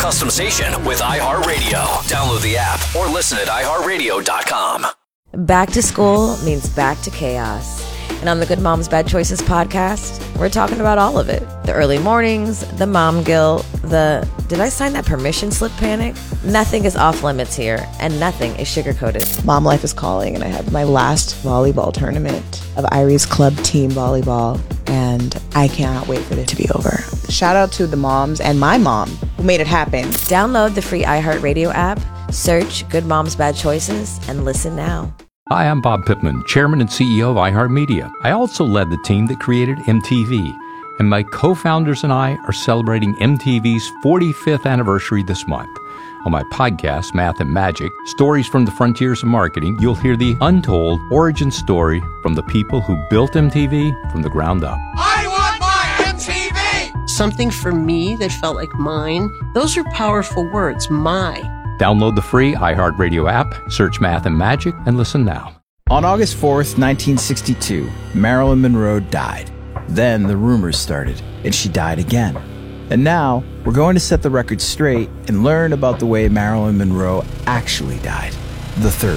customization with iHeartRadio. Download the app or listen at iHeartRadio.com. Back to school means back to chaos. And on the Good Moms Bad Choices podcast, we're talking about all of it. The early mornings, the mom guilt, the did I sign that permission slip panic? Nothing is off limits here, and nothing is sugar-coated. Mom life is calling, and I have my last volleyball tournament of Irie's club team volleyball, and I cannot wait for it to be over. Shout out to the moms and my mom who made it happen. Download the free iHeartRadio app, search Good Moms Bad Choices, and listen now. Hi, I'm Bob Pittman, Chairman and CEO of iHeartMedia. I also led the team that created MTV, and my co-founders and I are celebrating MTV's 45th anniversary this month. On my podcast, Math and Magic, Stories from the Frontiers of Marketing, you'll hear the untold origin story from the people who built MTV from the ground up. I want my MTV! Something for me that felt like mine. Those are powerful words, my. Download the free iHeartRadio app, search Math and Magic, and listen now. On August 4th, 1962, Marilyn Monroe died. Then the rumors started, and she died again. And now, we're going to set the record straight and learn about the way Marilyn Monroe actually died, the third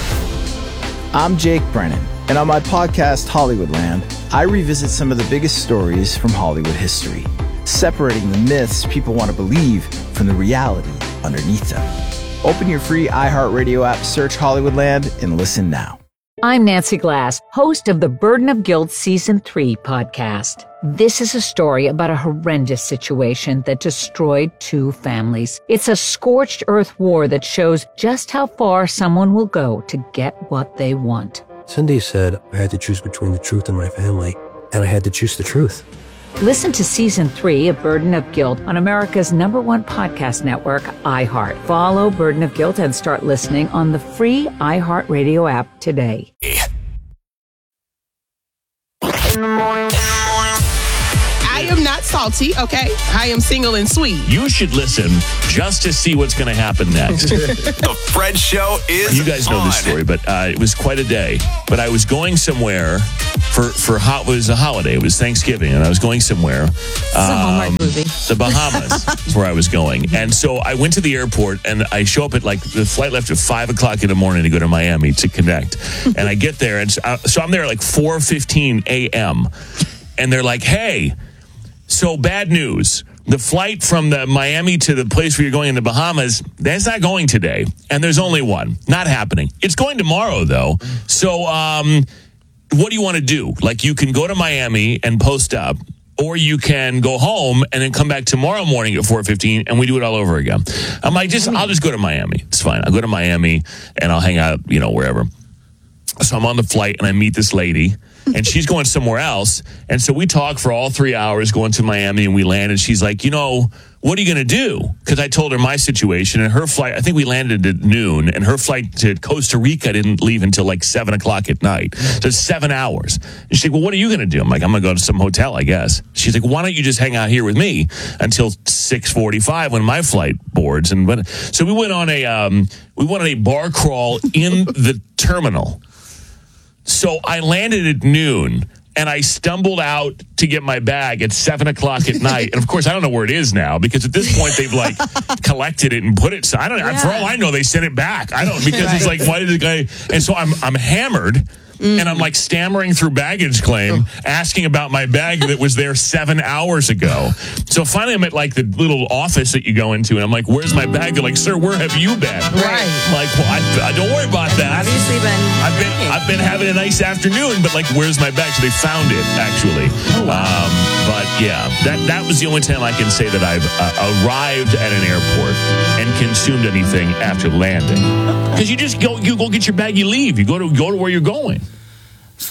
way. I'm Jake Brennan, and on my podcast, Hollywoodland, I revisit some of the biggest stories from Hollywood history, separating the myths people want to believe from the reality underneath them. Open your free iHeartRadio app, search Hollywoodland, and listen now. I'm Nancy Glass, host of the Burden of Guilt Season 3 podcast. This is a story about a horrendous situation that destroyed 2 families. It's a scorched earth war that shows just how far someone will go to get what they want. Cindy said I had to choose between the truth and my family, and I had to choose the truth. Listen to Season 3 of Burden of Guilt on America's ¡1 podcast network, iHeart. Follow Burden of Guilt and start listening on the free iHeartRadio app today. I am not salty, okay? I am single and sweet. You should listen just to see what's going to happen next. The Fred Show is You guys know on. this story, but it was quite a day. But I was going somewhere it was a holiday. It was Thanksgiving, and I was going somewhere. It's a Hallmark movie. The Bahamas is where I was going. And so I went to the airport, and I show up at the flight left at 5 o'clock in the morning to go to Miami to connect. And I get there, and so I'm there at 4:15 a.m. And they're like, hey, so bad news. The flight from the Miami to the place where you're going in the Bahamas, that's not going today. And there's only one. Not happening. It's going tomorrow, though. So what do you want to do? You can go to Miami and post up, or you can go home and then come back tomorrow morning at 4:15 and we do it all over again. I'm like, I'll just go to Miami. It's fine. I'll go to Miami and I'll hang out, wherever. So I'm on the flight and I meet this lady. And she's going somewhere else. And so we talk for all 3 hours going to Miami, and we land, and she's like, what are you going to do? Because I told her my situation, and her flight, I think we landed at noon, and her flight to Costa Rica didn't leave until 7 o'clock at night. So it's 7 hours. And she's like, well, what are you going to do? I'm like, I'm going to go to some hotel, I guess. She's like, why don't you just hang out here with me until 6:45 when my flight boards? So we went on a bar crawl in the terminal. So I landed at noon, and I stumbled out to get my bag at 7 o'clock at night. And, of course, I don't know where it is now, because at this point they've, collected it and put it. So I don't know. Yeah. For all I know, they sent it back. I don't, because right. It's why did the guy... And so I'm hammered. And I'm stammering through baggage claim, asking about my bag that was there 7 hours ago. So finally I'm at the little office that you go into, and I'm like, where's my bag? They're like, sir, where have you been? Right. I'm like, well, I don't worry about that. Obviously I've been having a nice afternoon, but where's my bag? So they found it, actually. Oh, wow. But yeah, that was the only time I can say that I've arrived at an airport and consumed anything after landing. Because you just go get your bag, you leave. You go to where you're going.